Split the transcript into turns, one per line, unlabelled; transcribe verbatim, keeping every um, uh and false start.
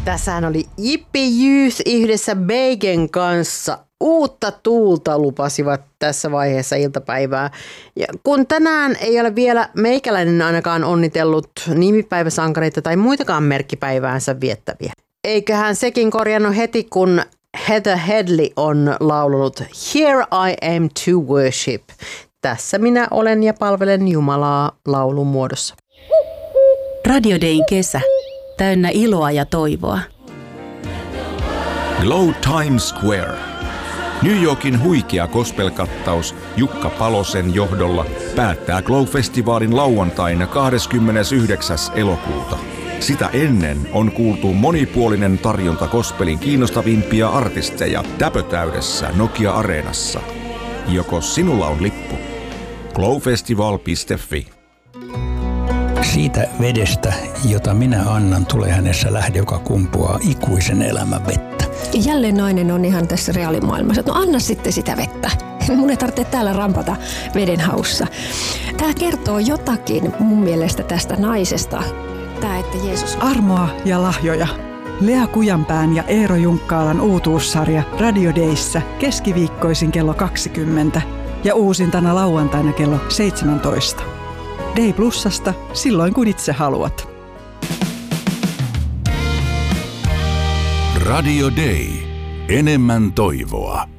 Tässähän oli Yippie Youth yhdessä Bacon kanssa. Uutta tuulta lupasivat tässä vaiheessa iltapäivää. Ja kun tänään ei ole vielä meikäläinen ainakaan onnitellut nimipäiväsankareita tai muitakaan merkkipäiväänsä viettäviä. Eiköhän sekin korjannut heti, kun Heather Headley on laulunut Here I am to worship. Tässä minä olen ja palvelen Jumalaa laulun muodossa.
Radio Dayn kesä. Täynnä iloa ja toivoa.
Glow Times Square. New Yorkin huikea gospel-kattaus Jukka Palosen johdolla päättää Glow-festivaalin lauantaina kahdeskymmenesyhdeksäs elokuuta. Sitä ennen on kuultu monipuolinen tarjonta gospelin kiinnostavimpia artisteja täpötäydessä Nokia-areenassa. Joko sinulla on lippu? glowfestival piste fi.
Siitä vedestä, jota minä annan, tulee hänessä lähde, joka kumpuaa ikuisen elämän vettä.
Ja jälleen nainen on ihan tässä reaalimaailmassa, että no anna sitten sitä vettä. Mun ei tarvitse täällä rampata veden haussa. Tämä kertoo jotakin mun mielestä tästä naisesta. Tämä, että Jeesus...
Armoa ja lahjoja. Lea Kujanpään ja Eero Junkkaalan uutuussarja Radio Dayssä keskiviikkoisin kello kaksikymmentä ja uusintana lauantaina kello seitsemäntoista. Day Plusasta silloin kun itse haluat.
Radio Day. Enemmän toivoa.